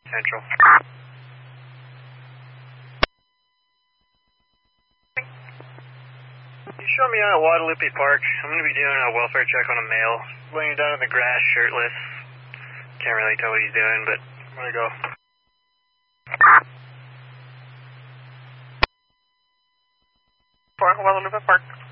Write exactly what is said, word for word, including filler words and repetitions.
Central. You show me out at Guadalupe Park. I'm going to be doing a welfare check on a male. Laying down in the grass, shirtless. Can't really tell what he's doing, but I'm going to go. Guadalupe Park.